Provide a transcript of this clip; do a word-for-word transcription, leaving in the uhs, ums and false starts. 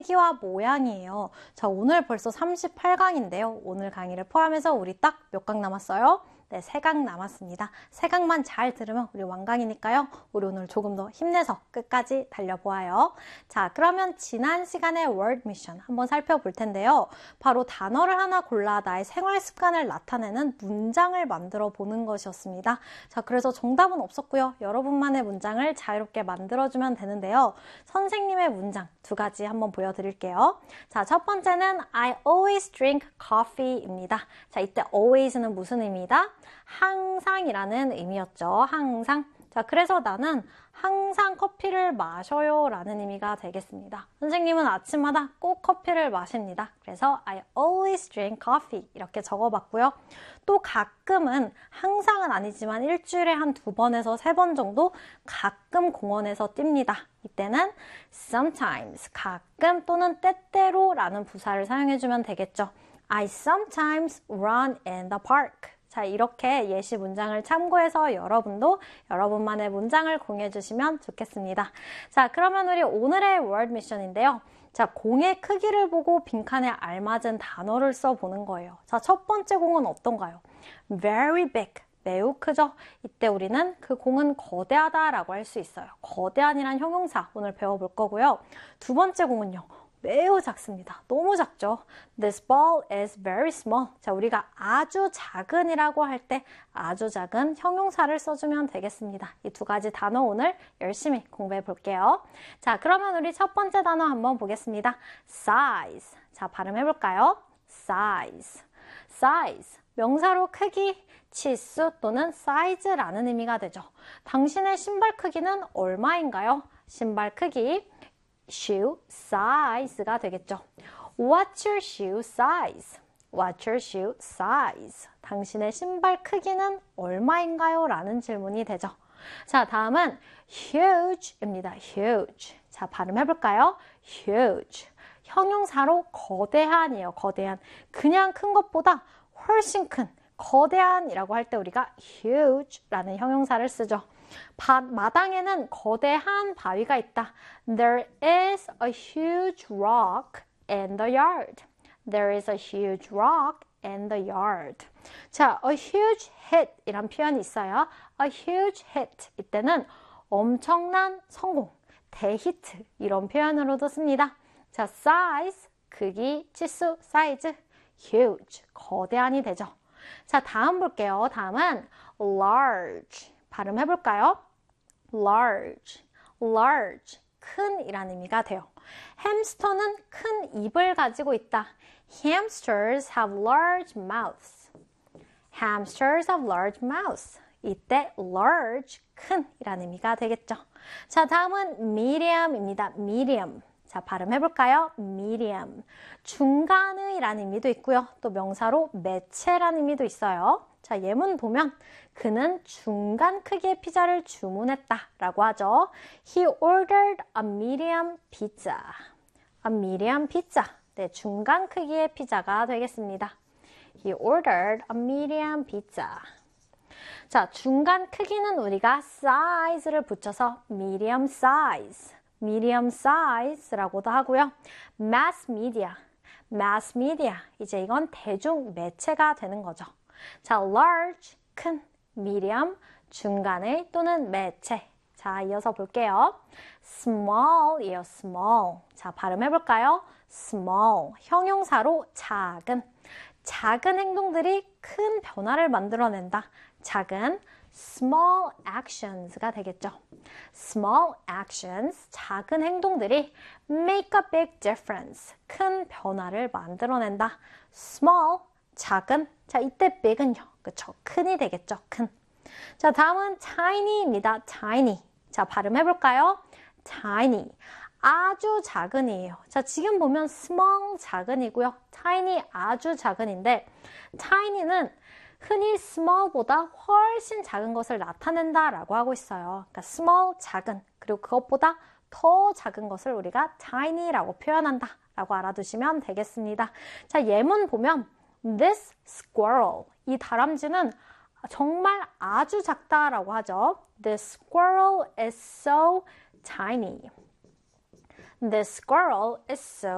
크기와 모양이에요. 자, 오늘 벌써 삼십팔 강인데요. 오늘 강의를 포함해서 우리 딱 몇 강 남았어요? 네, 세 강 남았습니다. 세 강만 잘 들으면 우리 완강이니까요. 우리 오늘 조금 더 힘내서 끝까지 달려보아요. 자, 그러면 지난 시간의 word mission 한번 살펴볼 텐데요. 바로 단어를 하나 골라 나의 생활 습관을 나타내는 문장을 만들어 보는 것이었습니다. 자, 그래서 정답은 없었고요. 여러분만의 문장을 자유롭게 만들어주면 되는데요. 선생님의 문장 두 가지 한번 보여드릴게요. 자, 첫 번째는 I always drink coffee입니다. 자, 이때 always는 무슨 의미이다? 항상이라는 의미였죠. 항상. 자, 그래서 나는 항상 커피를 마셔요 라는 의미가 되겠습니다. 선생님은 아침마다 꼭 커피를 마십니다. 그래서 I always drink coffee 이렇게 적어봤고요. 또 가끔은, 항상은 아니지만 일주일에 한 두 번에서 세 번 정도 가끔 공원에서 뜁니다. 이때는 sometimes, 가끔 또는 때때로 라는 부사를 사용해주면 되겠죠. I sometimes run in the park. 자, 이렇게 예시 문장을 참고해서 여러분도 여러분만의 문장을 공유해 주시면 좋겠습니다. 자, 그러면 우리 오늘의 word mission인데요. 자, 공의 크기를 보고 빈칸에 알맞은 단어를 써보는 거예요. 자, 첫 번째 공은 어떤가요? Very big, 매우 크죠? 이때 우리는 그 공은 거대하다라고 할 수 있어요. 거대한이란 형용사 오늘 배워볼 거고요. 두 번째 공은요. 매우 작습니다. 너무 작죠? This ball is very small. 자, 우리가 아주 작은이라고 할 때 아주 작은 형용사를 써주면 되겠습니다. 이 두 가지 단어 오늘 열심히 공부해 볼게요. 자, 그러면 우리 첫 번째 단어 한번 보겠습니다. size. 자, 발음해 볼까요? size. size. 명사로 크기, 치수 또는 size라는 의미가 되죠. 당신의 신발 크기는 얼마인가요? 신발 크기. shoe size가 되겠죠. What's your shoe size? What's your shoe size? 당신의 신발 크기는 얼마인가요? 라는 질문이 되죠. 자, 다음은 huge입니다. huge. 자, 발음해 볼까요? huge. 형용사로 거대한이에요. 거대한. 그냥 큰 것보다 훨씬 큰, 거대한이라고 할 때 우리가 huge라는 형용사를 쓰죠. 바, 마당에는 거대한 바위가 있다. There is a huge rock in the yard. There is a huge rock in the yard. 자, a huge hit 이란 표현이 있어요. A huge hit. 이때는 엄청난 성공, 대히트 이런 표현으로도 씁니다. 자, size, 크기, 치수, 사이즈, huge, 거대한이 되죠. 자, 다음 볼게요. 다음은 large. 발음해 볼까요? large, large, 큰 이라는 의미가 돼요. 햄스터는 큰 입을 가지고 있다. Hamsters have large mouths. Hamsters have large mouths. 이때 large, 큰 이라는 의미가 되겠죠. 자, 다음은 medium입니다. medium. 자, 발음해 볼까요? medium. 중간의 라는 의미도 있고요. 또 명사로 매체라는 의미도 있어요. 자, 예문 보면 그는 중간 크기의 피자를 주문했다 라고 하죠. He ordered a medium pizza. A medium pizza. 네, 중간 크기의 피자가 되겠습니다. He ordered a medium pizza. 자, 중간 크기는 우리가 size를 붙여서 medium size. medium size라고도 하고요. mass media. mass media. 이제 이건 대중 매체가 되는 거죠. 자, large, 큰, medium, 중간의 또는 매체. 자, 이어서 볼게요. small이에요, small. 자, 발음해 볼까요? small. 형용사로 작은. 작은 행동들이 큰 변화를 만들어낸다. 작은 small actions가 되겠죠. small actions, 작은 행동들이 make a big difference. 큰 변화를 만들어낸다. small, 작은. 자, 이때 big은요. 그쵸? 큰이 되겠죠. 큰. 자, 다음은 tiny입니다. tiny. 자, 발음해 볼까요? tiny. 아주 작은이에요. 자, 지금 보면 small 작은이고요. tiny 아주 작은인데 tiny는 흔히 small보다 훨씬 작은 것을 나타낸다라고 하고 있어요. 그러니까 small 작은, 그리고 그것보다 더 작은 것을 우리가 tiny라고 표현한다 라고 알아두시면 되겠습니다. 자, 예문 보면 This squirrel, 이 다람쥐는 정말 아주 작다라고 하죠. This squirrel is so tiny. This squirrel is so